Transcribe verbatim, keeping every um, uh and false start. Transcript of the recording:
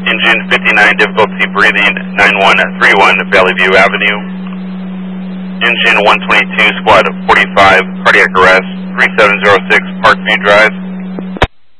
Engine fifty-nine, difficulty breathing, nine one three one Valley View Avenue. Engine one twenty-two, squad forty-five, cardiac arrest, three seven zero six Parkview Drive.